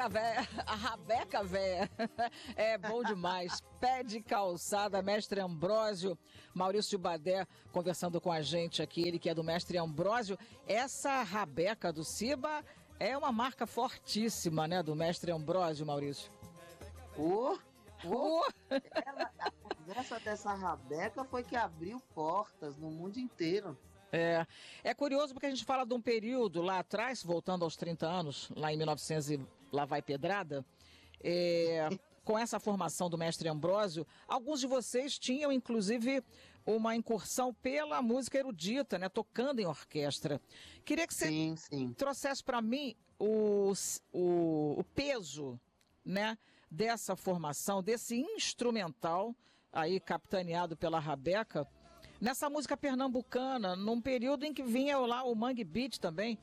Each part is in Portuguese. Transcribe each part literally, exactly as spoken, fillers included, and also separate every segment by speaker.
Speaker 1: Rabeca véia, a Rabeca véia, é bom demais. Pé de calçada, mestre Ambrósio, Maurício Badé conversando com a gente aqui, ele que é do mestre Ambrósio. Essa Rabeca do Ciba é uma marca fortíssima, né, do mestre Ambrósio, Maurício.
Speaker 2: Oh, oh. Ela, a conversa dessa Rabeca foi que abriu portas no mundo inteiro.
Speaker 1: É, é curioso porque a gente fala de um período lá atrás, voltando aos trinta anos, lá em mil e novecentos e lá vai pedrada, é, com essa formação do mestre Ambrósio, alguns de vocês tinham inclusive uma incursão pela música erudita, né, tocando em orquestra. Queria que você
Speaker 2: sim, sim.
Speaker 1: trouxesse para mim o, o, o peso, né, dessa formação, desse instrumental aí capitaneado pela Rabeca, nessa música pernambucana, num período em que vinha lá o Mangue Beat também.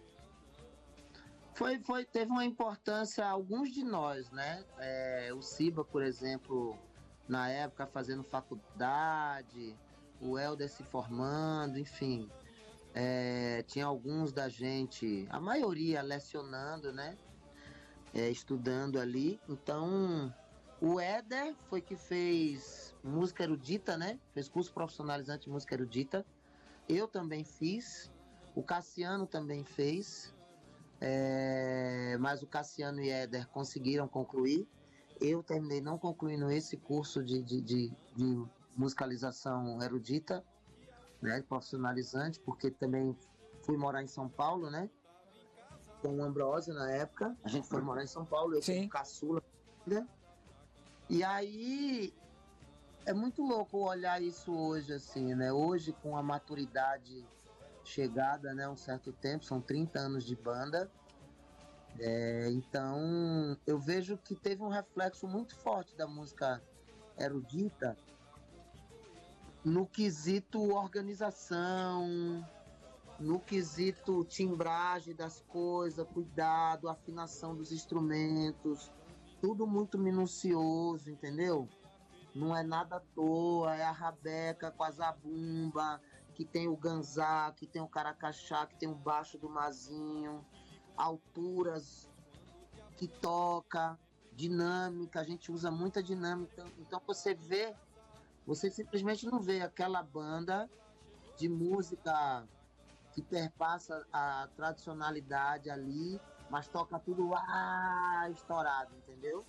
Speaker 2: Foi, foi, teve uma importância, alguns de nós, né? É, o Ciba, por exemplo, na época fazendo faculdade, o Helder se formando, enfim. É, tinha alguns da gente, a maioria lecionando, né? É, estudando ali. Então, o Éder foi que fez música erudita, né? Fez curso profissionalizante de música erudita. Eu também fiz. O Cassiano também fez. É, mas o Cassiano e Éder conseguiram concluir. Eu terminei não concluindo esse curso de, de, de, de musicalização erudita, né? Profissionalizante, porque também fui morar em São Paulo, né? Com o Ambrósio na época. A gente foi morar em São Paulo, eu fui caçula, né? E aí é muito louco olhar isso hoje, assim, né? Hoje, com a maturidade chegada, né? Um certo tempo, são trinta anos de banda. É, então, eu vejo que teve um reflexo muito forte da música erudita no quesito organização, no quesito timbragem das coisas, cuidado, afinação dos instrumentos, tudo muito minucioso, entendeu? Não é nada à toa, é a Rabeca com a zabumba, que tem o ganzá, que tem o caracachá, que tem o baixo do mazinho, alturas que toca, dinâmica, a gente usa muita dinâmica. Então você vê, você simplesmente não vê aquela banda de música que perpassa a tradicionalidade ali, mas toca tudo ah, estourado, entendeu?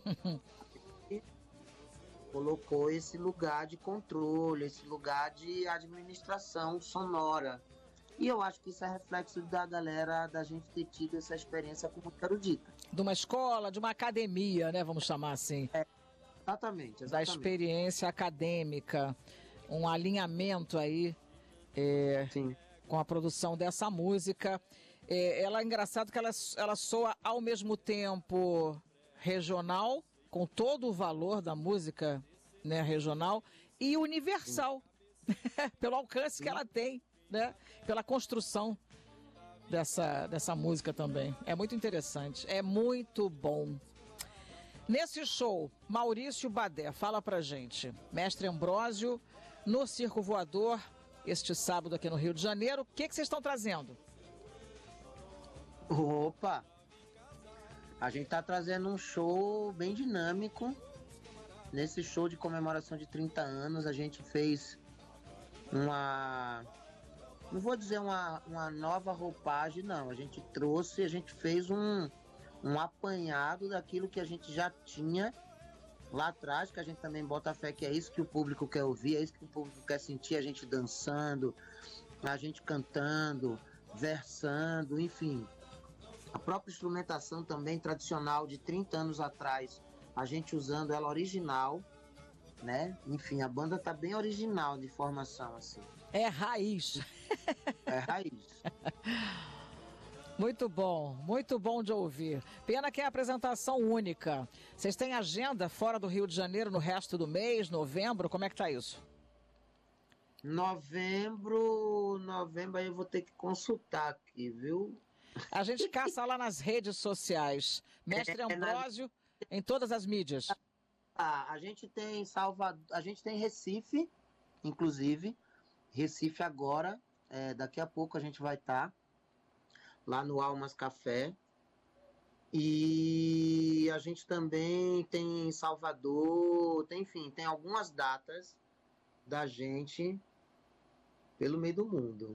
Speaker 2: Colocou esse lugar de controle, esse lugar de administração sonora. E eu acho que isso é reflexo da galera, da gente ter tido essa experiência com música erudita.
Speaker 1: De uma escola, de uma academia, né? Vamos chamar assim.
Speaker 2: É, exatamente, exatamente.
Speaker 1: Da experiência acadêmica, um alinhamento aí é, com a produção dessa música. É, ela é engraçado que ela, ela soa ao mesmo tempo regional, com todo o valor da música, né, regional, e universal, pelo alcance que ela tem, né, pela construção dessa, dessa música também. É muito interessante, é muito bom. Nesse show, Maurício Badé, fala pra gente, mestre Ambrósio, no Circo Voador, este sábado aqui no Rio de Janeiro, o que que vocês estão trazendo?
Speaker 2: Opa! A gente tá trazendo um show bem dinâmico. Nesse show de comemoração de trinta anos, a gente fez uma... Não vou dizer uma, uma nova roupagem, não. A gente trouxe, a gente fez um, um apanhado daquilo que a gente já tinha lá atrás, que a gente também bota fé que é isso que o público quer ouvir, é isso que o público quer sentir, a gente dançando, a gente cantando, versando, enfim. A própria instrumentação também tradicional de trinta anos atrás, a gente usando ela original, né? Enfim, a banda tá bem original de formação, assim.
Speaker 1: É raiz.
Speaker 2: É raiz.
Speaker 1: Muito bom, muito bom de ouvir. Pena que é a apresentação única. Vocês têm agenda fora do Rio de Janeiro no resto do mês, novembro? Como é que tá isso?
Speaker 2: Novembro, novembro aí eu vou ter que consultar aqui, viu?
Speaker 1: A gente caça lá nas redes sociais. Mestre
Speaker 2: É,
Speaker 1: Ambrósio, na... em todas as mídias.
Speaker 2: Ah, a gente tem Salvador, a gente tem Recife, inclusive. Recife agora, é, daqui a pouco a gente vai estar tá lá no Almas Café. E a gente também tem em Salvador, tem, enfim, tem algumas datas da gente pelo meio do mundo.